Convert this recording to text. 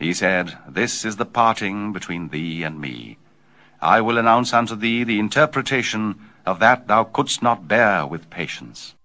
He said, This is the parting between thee and me. I will announce unto thee the interpretation of that thou couldst not bear with patience.